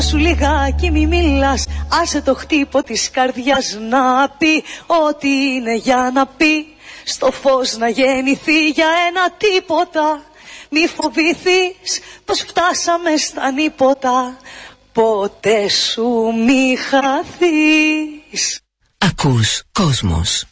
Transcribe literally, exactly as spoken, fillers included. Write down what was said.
Σου λιγάκι μη μιλάς, άσε το χτύπο της καρδιάς να πει ό,τι είναι για να πει. Στο φως να γεννηθεί για ένα τίποτα. Μη φοβηθείς πως φτάσαμε στα νύποτα. Ποτέ σου μη χαθείς. Ακούς Κόσμος.